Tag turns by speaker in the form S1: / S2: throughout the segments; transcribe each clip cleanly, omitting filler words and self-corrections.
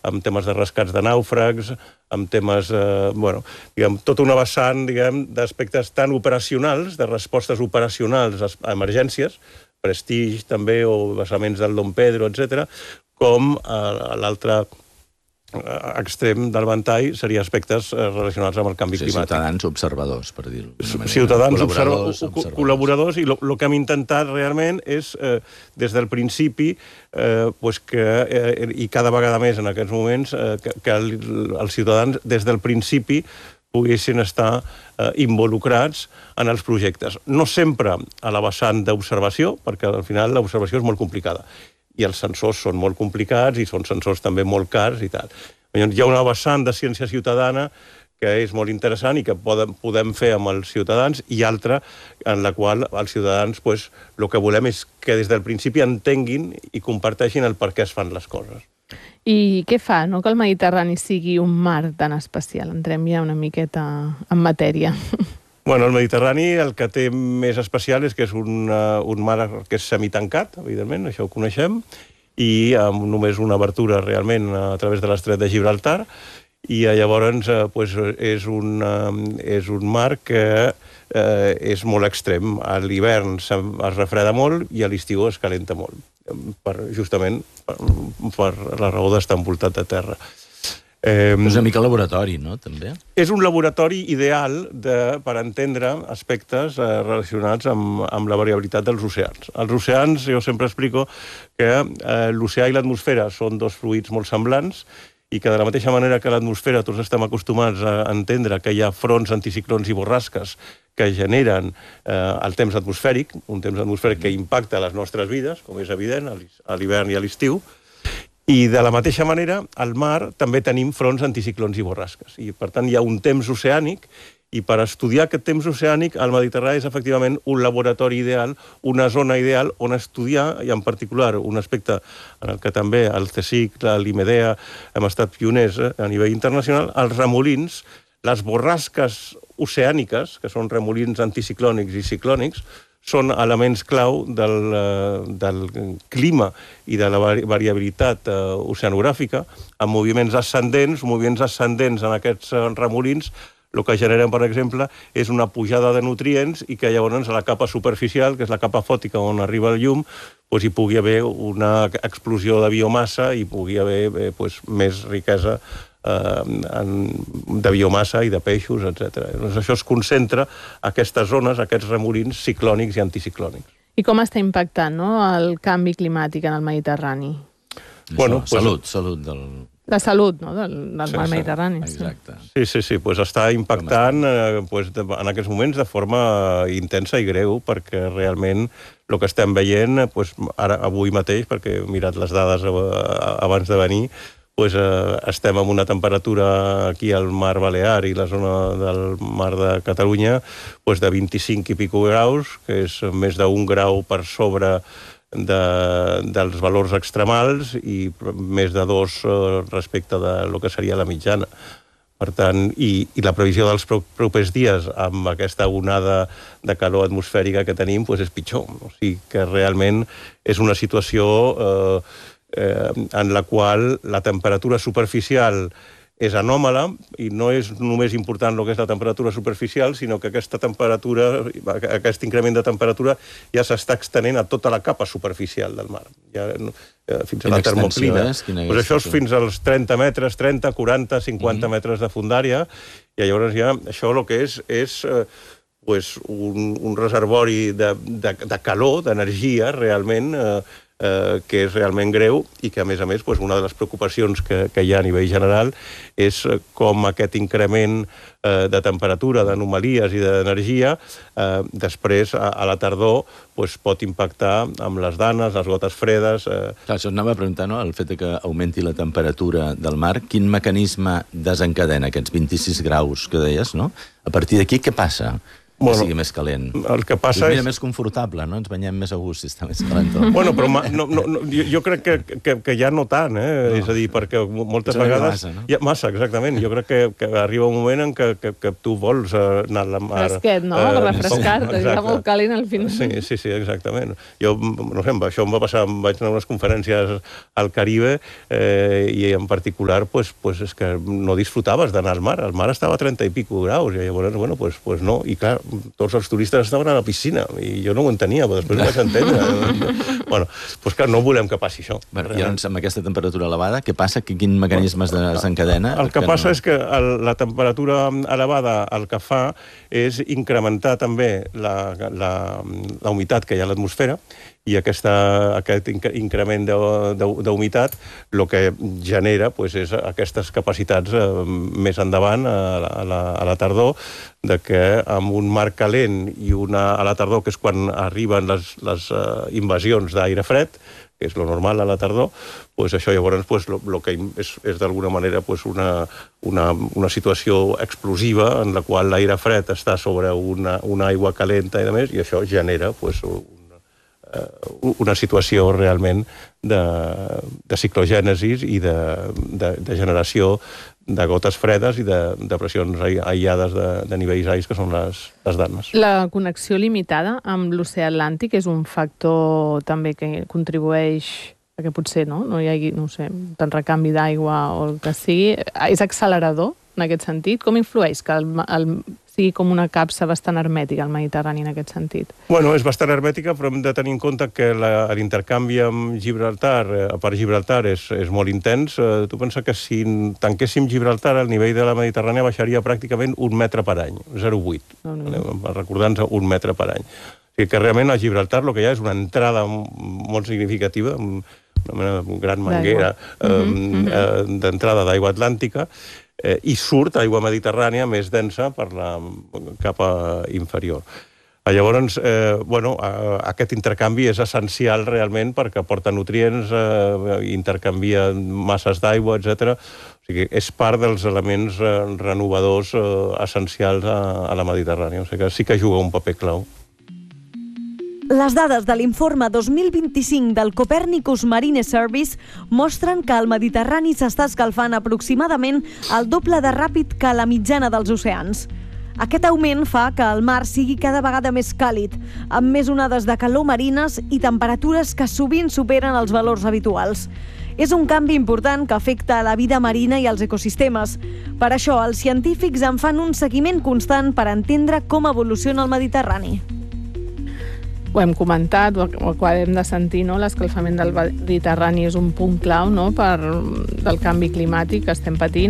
S1: amb temes de rescats de nàufrags, amb temes, tota una vessant, d'aspectes tan operacionals, de respostes operacionals a emergències, Prestige també, o vessaments del Dom Pedro, etc., com a l'altre extrem del ventall seria aspectes relacionats amb el canvi climàtic.
S2: Ciutadans observadors, per dir-ho.
S1: Ciutadans col·laboradors, i el que hem intentat realment és, des del principi, i cada vegada més en aquests moments, que els ciutadans des del principi poguessin estar involucrats en els projectes. No sempre a la vessant d'observació, perquè al final l'observació és molt complicada, i els sensors són molt complicats i són sensors també molt cars i tal. Hi ha una vessant de ciència ciutadana que és molt interessant i que podem fer amb els ciutadans, i altra en la qual els ciutadans el que volem és que des del principi entenguin i comparteixin el per què es fan les coses.
S3: I què fa que el Mediterrani sigui un mar tan especial? Entrem ja una miqueta en matèria.
S1: El Mediterrani el que té més especial és que és un mar que és semitancat, evidentment, això ho coneixem, i amb només una obertura realment a través de l'estret de Gibraltar, i llavors és un mar que és molt extrem. A l'hivern es refreda molt i a l'estiu es calenta molt, justament per la raó d'estar envoltat de terra.
S2: És una mica laboratori, no?, també?
S1: És un laboratori ideal per entendre aspectes relacionats amb la variabilitat dels oceans. Els oceans, jo sempre explico que l'oceà i l'atmosfera són dos fluids molt semblants, i que de la mateixa manera que l'atmosfera tots estem acostumats a entendre que hi ha fronts, anticiclons i borrasques que generen el temps atmosfèric, un temps atmosfèric que impacta les nostres vides, com és evident, a l'hivern i a l'estiu, i de la mateixa manera, al mar també tenim fronts, anticiclons i borrasques. I, per tant, hi ha un temps oceànic, i per estudiar aquest temps oceànic, el Mediterrani és efectivament un laboratori ideal, una zona ideal on estudiar, i en particular un aspecte en el que també el CSIC, l'IMEDEA, hem estat pioners a nivell internacional, els remolins, les borrasques oceàniques, que són remolins anticiclònics i ciclònics, són elements clau del clima i de la variabilitat oceanogràfica, amb moviments ascendents en aquests remolins. El que generen, per exemple, és una pujada de nutrients, i que llavors a la capa superficial, que és la capa fòtica on arriba el llum, hi pugui haver una explosió de biomassa i pugui haver més riquesa de biomassa i de peixos, etc. Això es concentra a aquestes zones, aquests remolins ciclònics i anticiclònics.
S3: I com està impactant el canvi climàtic en el Mediterrani?
S2: Salut del...
S3: La salut del mar Mediterrani.
S2: Exacte.
S1: Sí, està impactant en aquests moments de forma intensa i greu, perquè realment el que estem veient, ara avui mateix, perquè he mirat les dades abans de venir, estem amb una temperatura aquí al mar Balear i la zona del mar de Catalunya de 25 i pico graus, que és més d'un grau per sobre dels valors extremals i més de 2 respecte del que seria la mitjana. Per tant, i la previsió dels propers dies amb aquesta onada de calor atmosfèrica que tenim és pitjor. O sigui que realment és una situació en la qual la temperatura superficial és anòmala, i no és només important el que és la temperatura superficial, sinó que aquest increment de temperatura ja s'està extenent a tota la capa superficial del mar, fins a la termoclina. Això és fins als 30 metres, 30, 40, 50 metres de fondària, i llavors ja això el que és un reservori de calor, d'energia, realment, que és realment greu, i que, a més, una de les preocupacions que hi ha a nivell general és com aquest increment de temperatura, d'anomalies i d'energia, després, a la tardor, pot impactar amb les danes, les gotes fredes...
S2: Això anava a preguntar, el fet que augmenti la temperatura del mar, quin mecanisme desencadena aquests 26 graus que deies, no? A partir d'aquí, què passa? que sigui més calent.
S1: El que passa
S2: és més confortable, no? Ens banyem més a gust si està més calent.
S1: Bueno, però jo crec que ja no tant, és a dir, perquè moltes vegades... Massa, exactament. Jo crec que arriba un moment en què tu vols anar a la mar...
S3: Fresquet, no? Refrescar-te, ja molt calent al final.
S1: Sí, exactament. Jo, no sé, això em va passar, vaig anar a unes conferències al Caribe i en particular, és que no disfrutaves d'anar al mar. El mar estava a 30 i pico graus, i llavors, bueno, pues no. I clar, tots els turistes estaven a la piscina, i jo no ho entenia, però després ho vaig entendre. Bueno, doncs clar, no volem que passi això.
S2: I llavors, amb aquesta temperatura elevada, què passa? Quin mecanisme es desencadena?
S1: El que passa és que la temperatura elevada el que fa és incrementar també la humitat que hi ha a l'atmosfera, i aquest increment d'humitat el que genera és aquestes capacitats més endavant, a la tardor, que amb un mar calent i a la tardor, que és quan arriben les invasions d'aire fred, que és lo normal a la tardor, això llavors el que és d'alguna manera una situació explosiva en la qual l'aire fred està sobre una aigua calenta i més, i això genera una situació realment de ciclogènesis i de generació de gotes fredes i de pressions aïllades de nivells alts, que són les danes.
S3: La connexió limitada amb l'oceà Atlàntic és un factor també que contribueix a que potser no hi hagi, no sé, tant recanvi d'aigua o el que sigui. És accelerador en aquest sentit? Com influeix que sigui com una capsa bastant hermètica al Mediterrani en aquest sentit?
S1: Bueno, és bastant hermètica, però hem de tenir en compte que l'intercanvi amb Gibraltar, per Gibraltar, és molt intens. Tu pensa que si tanquéssim Gibraltar, el nivell de la Mediterrània baixaria pràcticament 1 metre per any, 0,8. Recordant-nos 1 metre per any. O sigui que realment a Gibraltar el que hi ha és una entrada molt significativa, una gran manguera d'entrada d'aigua atlàntica, i surt aigua mediterrània més densa per la capa inferior. Llavors, aquest intercanvi és essencial realment perquè aporta nutrients, intercanvia masses d'aigua, etc. O sigui, és part dels elements renovadors essencials a la Mediterrània. O sigui que sí que juga un paper clau.
S4: Les dades de l'informe 2025 del Copernicus Marine Service mostren que el Mediterrani s'està escalfant aproximadament el doble de ràpid que la mitjana dels oceans. Aquest augment fa que el mar sigui cada vegada més càlid, amb més onades de calor marines i temperatures que sovint superen els valors habituals. És un canvi important que afecta a la vida marina i als ecosistemes. Per això, els científics en fan un seguiment constant per entendre com evoluciona el Mediterrani.
S3: Ho hem comentat, ho acabem de sentir, no? L'escalfament del Mediterrani és un punt clau, no?, del canvi climàtic que estem patint.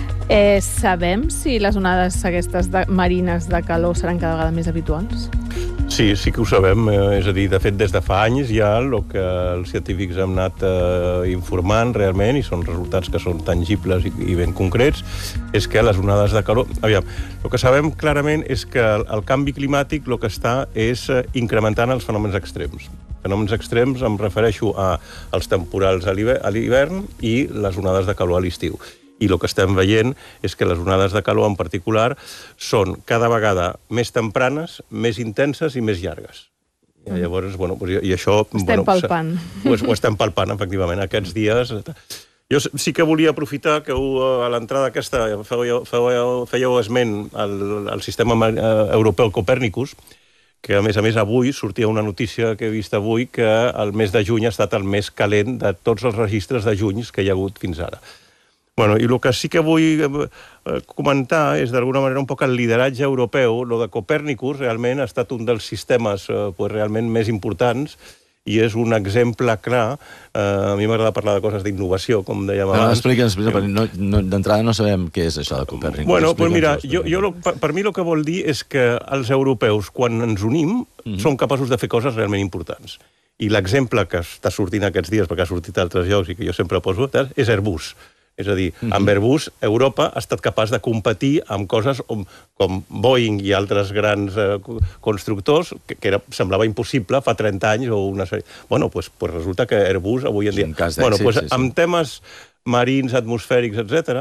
S3: Sabem si les onades aquestes marines de calor seran cada vegada més habituals?
S1: Sí que ho sabem. És a dir, de fet, des de fa anys ja el que els científics hem anat informant realment, i són resultats que són tangibles i ben concrets, és que les onades de calor... Aviam, el que sabem clarament és que el canvi climàtic el que està és incrementant els fenòmens extrems. Fenòmens extrems em refereixo als temporals a l'hivern i les onades de calor a l'estiu. I el que estem veient és que les onades de calor en particular són cada vegada més tempranes, més intenses i més llargues. I llavors, i això...
S3: Estem palpant.
S1: Ho estem palpant, efectivament, aquests dies. Jo sí que volia aprofitar que a l'entrada aquesta fèieu esment al sistema europeu Copernicus, que a més avui sortia una notícia que he vist avui que el mes de juny ha estat el més calent de tots els registres de juny que hi ha hagut fins ara. I el que sí que vull comentar és d'alguna manera un poc el lideratge europeu. Lo de Copernicus realment ha estat un dels sistemes realment més importants i és un exemple clar. A mi m'agrada parlar de coses d'innovació, com dèiem abans.
S2: Explica'ns, d'entrada no sabem què és això de Copernicus.
S1: Mira, per mi el que vol dir és que els europeus, quan ens unim, som capaços de fer coses realment importants. I l'exemple que està sortint aquests dies, perquè ha sortit a altres llocs i que jo sempre poso, és Airbus. És a dir, amb Airbus, Europa ha estat capaç de competir amb coses com Boeing i altres grans constructors, que semblava impossible fa 30 anys o una sèrie. Doncs resulta que Airbus avui en dia...
S2: És un cas d'èxit,
S1: amb temes marins, atmosfèrics, etc.,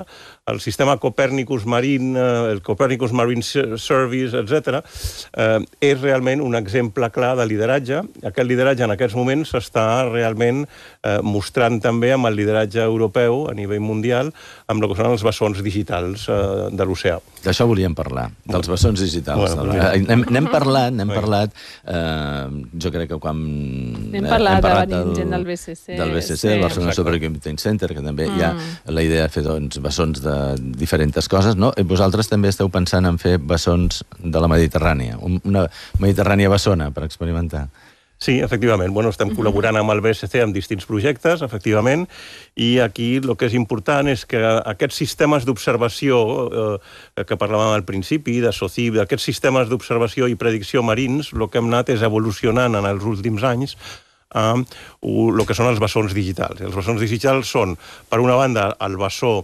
S1: el sistema Copernicus Marine, el Copernicus Marine Service, etc., és realment un exemple clar de lideratge. Aquest lideratge en aquests moments s'està realment mostrant també amb el lideratge europeu a nivell mundial amb el que són els bessons digitals de l'oceà.
S2: D'això volíem parlar, dels bessons digitals. N'hem parlat, jo crec que quan
S3: hem parlat de gent del BCC.
S2: Del BCC, el Barcelona Supercomputing Center, que també hi ha la idea de fer bessons de diferents coses, no? Vosaltres també esteu pensant en fer bessons de la Mediterrània, una Mediterrània bessona per experimentar.
S1: Sí, efectivament. Estem col·laborant amb el BSC en distints projectes, efectivament, i aquí el que és important és que aquests sistemes d'observació que parlàvem al principi, de SOCIB, aquests sistemes d'observació i predicció marins, el que hem anat és evolucionant en els últims anys el que són els bessons digitals. Els bessons digitals són, per una banda, el bessó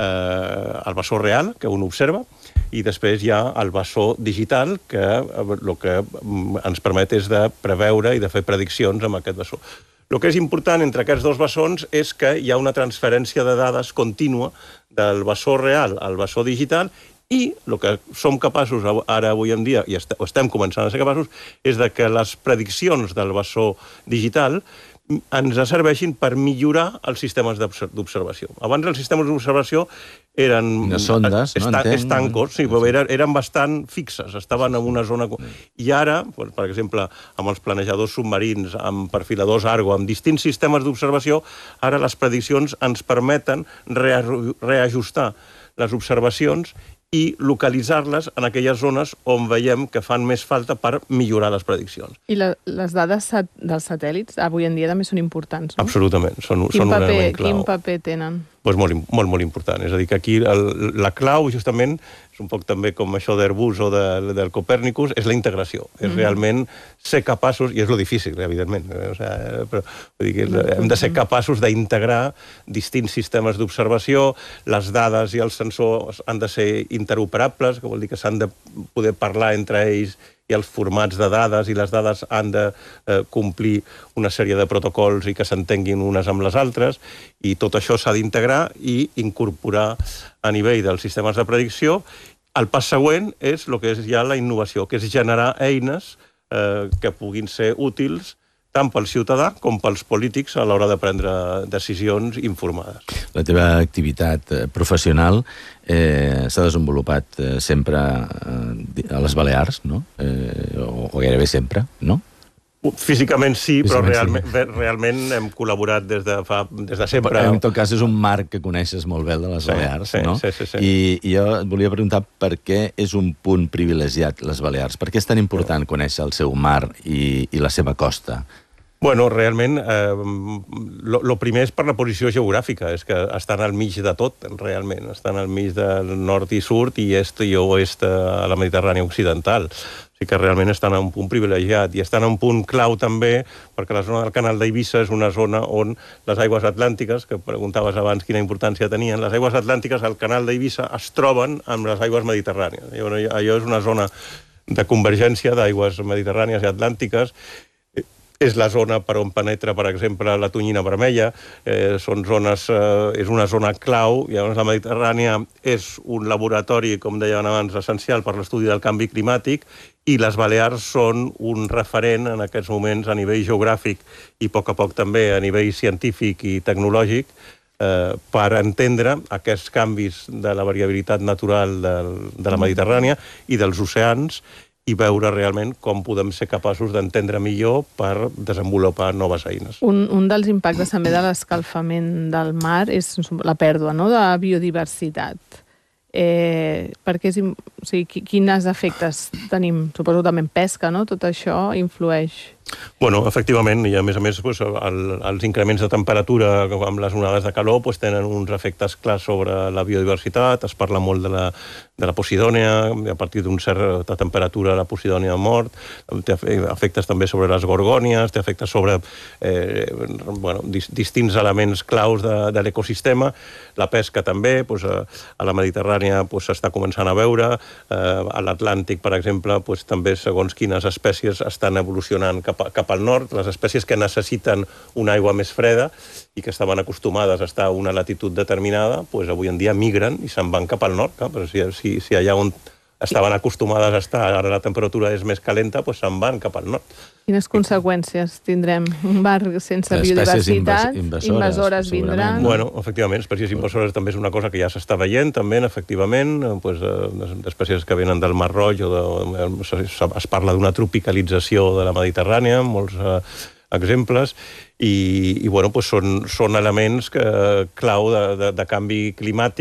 S1: real, que un observa, i després hi ha el bessó digital, que el que ens permet és de preveure i de fer prediccions amb aquest bessó. El que és important entre aquests dos bessons és que hi ha una transferència de dades contínua del bessó real al bessó digital, i el que som capaços ara avui en dia, i estem començant a ser capaços, és que les prediccions del bessó digital ens serveixin per millorar els sistemes d'observació. Abans els sistemes d'observació eren
S2: sondes,
S1: estancos, eren bastant fixes, estaven en una zona... I ara, per exemple, amb els planejadors submarins, amb perfiladors Argo, amb distints sistemes d'observació, ara les prediccions ens permeten reajustar les observacions i localitzar-les en aquelles zones on veiem que fan més falta per millorar les prediccions.
S3: I les dades dels satèl·lits avui en dia també són importants, no?
S1: Absolutament, són un element clau.
S3: Quin paper tenen?
S1: Doncs molt important. És a dir, que aquí la clau, justament, és un poc també com això d'Airbus o del Copernicus, és la integració. És realment ser capaços, i és lo difícil, evidentment, però hem de ser capaços d'integrar distints sistemes d'observació, les dades i els sensors han de ser interoperables, que vol dir que s'han de poder parlar entre ells, i els formats de dades i les dades han de complir una sèrie de protocols i que s'entenguin unes amb les altres, i tot això s'ha d'integrar i incorporar a nivell dels sistemes de predicció. El pas següent és el que és ja la innovació, que és generar eines que puguin ser útils tant pel ciutadà com pels polítics a l'hora de prendre decisions informades.
S2: La teva activitat professional s'ha desenvolupat sempre a les Balears, no? O gairebé sempre, no?
S1: Físicament sí, però realment hem col·laborat des de sempre.
S2: En tot cas, és un mar que coneixes molt bé, de les Balears, no?
S1: Sí.
S2: I jo et volia preguntar per què és un punt privilegiat, les Balears. Per què és tan important conèixer el seu mar i la seva costa?
S1: Realment, el primer és per la posició geogràfica, és que estan al mig de tot, realment. Estan al mig del nord i sud i est i oest a la Mediterrània occidental. O sigui que realment estan en un punt privilegiat i estan en un punt clau també perquè la zona del canal d'Eivissa és una zona on les aigües atlàntiques, que preguntaves abans quina importància tenien, les aigües atlàntiques al canal d'Eivissa es troben amb les aigües mediterrànies. Allò és una zona de convergència d'aigües mediterrànies i atlàntiques. És la zona per on penetra, per exemple, la tonyina vermella. És una zona clau. I llavors la Mediterrània és un laboratori, com deien abans, essencial per l'estudi del canvi climàtic, i les Balears són un referent en aquests moments a nivell geogràfic i a poc també a nivell científic i tecnològic per entendre aquests canvis de la variabilitat natural de la Mediterrània i dels oceans i veure realment com podem ser capaços d'entendre millor per desenvolupar noves eines.
S3: Un dels impactes també de l'escalfament del mar és la pèrdua de biodiversitat. Quins efectes tenim? Suposo també en pesca, no? Tot això influeix.
S1: Efectivament, i a més els increments de temperatura amb les onades de calor tenen uns efectes clars sobre la biodiversitat. Es parla molt de la posidònia, a partir d'una certa temperatura la posidònia mort, té efectes també sobre les gorgònies, té efectes sobre distints elements claus de l'ecosistema. La pesca també, a la Mediterrània s'està començant a veure, a l'Atlàntic, per exemple, també segons quines espècies estan evolucionant cap cap al nord. Les espècies que necessiten una aigua més freda i que estaven acostumades a estar a una latitud determinada, doncs avui en dia migren i se'n van cap al nord. Però si allà on estaven acostumades a estar, ara la temperatura és més calenta, doncs se'n van cap al nord.
S3: Quines conseqüències tindrem? Un bar sense biodiversitat, invasores vindran...
S1: Bueno, efectivament, espècies invasores també és una cosa que ja s'està veient, també, efectivament, d'espècies que venen del Mar Roig, es parla d'una tropicalització de la Mediterrània, molts exemples, i són elements clau de canvi climàtic